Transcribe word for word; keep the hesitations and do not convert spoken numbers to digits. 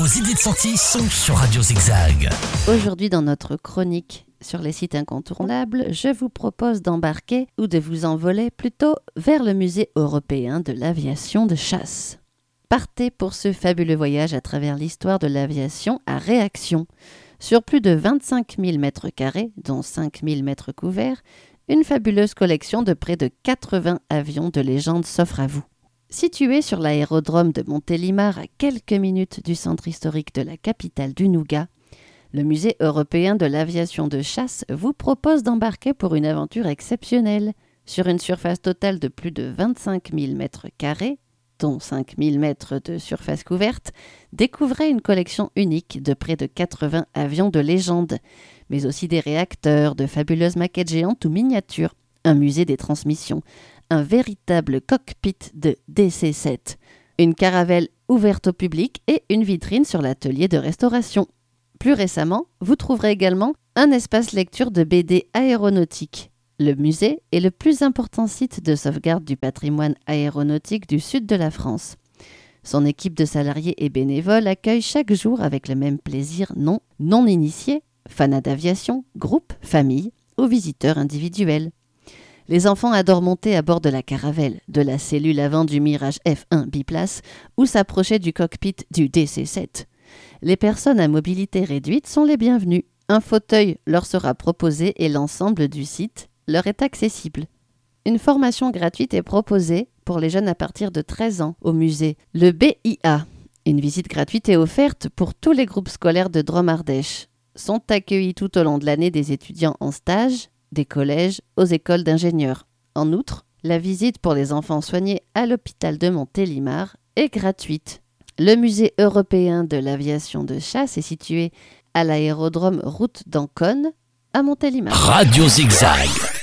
Vos idées de sortie sont sur Radio Zigzag. Aujourd'hui, dans notre chronique sur les sites incontournables, je vous propose d'embarquer ou de vous envoler plutôt vers le musée européen de l'aviation de chasse. Partez pour ce fabuleux voyage à travers l'histoire de l'aviation à réaction. Sur plus de vingt-cinq mille mètres carrés, dont cinq mille mètres couverts, une fabuleuse collection de près de quatre-vingts avions de légende s'offre à vous. Situé sur l'aérodrome de Montélimar à quelques minutes du centre historique de la capitale du Nougat, le musée européen de l'aviation de chasse vous propose d'embarquer pour une aventure exceptionnelle. Sur une surface totale de plus de vingt-cinq mille mètres carrés, dont cinq mille mètres de surface couverte, découvrez une collection unique de près de quatre-vingts avions de légende, mais aussi des réacteurs, de fabuleuses maquettes géantes ou miniatures, un musée des transmissions, un véritable cockpit de D C sept, une caravelle ouverte au public et une vitrine sur l'atelier de restauration. Plus récemment, vous trouverez également un espace lecture de B D aéronautique. Le musée est le plus important site de sauvegarde du patrimoine aéronautique du sud de la France. Son équipe de salariés et bénévoles accueille chaque jour avec le même plaisir non, non initiés, fans d'aviation, groupes, familles ou visiteurs individuels. Les enfants adorent monter à bord de la caravelle, de la cellule avant du Mirage F un biplace ou s'approcher du cockpit du D C sept. Les personnes à mobilité réduite sont les bienvenues. Un fauteuil leur sera proposé et l'ensemble du site leur est accessible. Une formation gratuite est proposée pour les jeunes à partir de treize ans au musée, le B I A. Une visite gratuite est offerte pour tous les groupes scolaires de Drôme-Ardèche. Sont accueillis tout au long de l'année des étudiants en stage, des collèges aux écoles d'ingénieurs. En outre, la visite pour les enfants soignés à l'hôpital de Montélimar est gratuite. Le musée européen de l'aviation de chasse est situé à l'aérodrome route d'Ancône, à Montélimar. Radio Zigzag.